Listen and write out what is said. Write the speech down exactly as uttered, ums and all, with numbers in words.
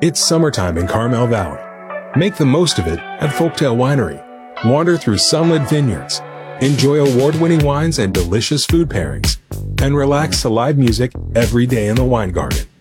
It's summertime in Carmel Valley. Make the most of it at Folktale Winery. Wander through sunlit vineyards, enjoy award-winning wines and delicious food pairings, and relax to live music every day in the wine garden.